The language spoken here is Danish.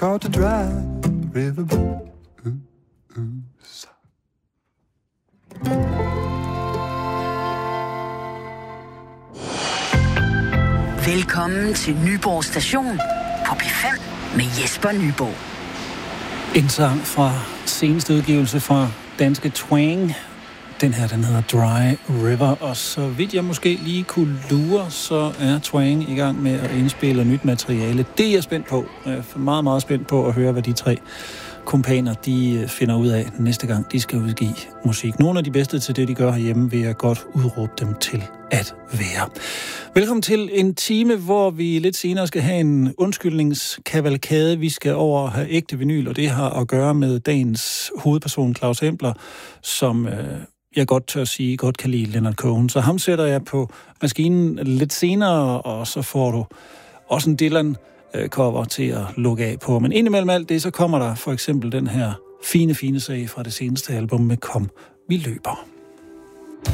called the dry river blues. Velkommen til Nyborg Station på P5 med Jesper Nyborg. En sang fra seneste udgivelse fra danske Twang. Den her, den hedder Dry River, og så vidt jeg måske lige kunne lure, så er Twang i gang med at indspille nyt materiale. Det er jeg spændt på. Jeg er meget, meget spændt på at høre, hvad de tre kumpaner, de finder ud af næste gang, de skal udgive musik. Nogle af de bedste til det, de gør herhjemme, vil jeg godt udråbe dem til at være. Velkommen til en time, hvor vi lidt senere skal have en undskyldningskavalkade. Vi skal over at have ægte vinyl, og det har at gøre med dagens hovedperson, Claus Hempler, som jeg godt tør sige, godt kan lide Leonard Cohen. Så ham sætter jeg på maskinen lidt senere, og så får du også en Dylan cover til at lukke af på. Men indimellem alt det, så kommer der for eksempel den her fine sag fra det seneste album med Kom, vi løber.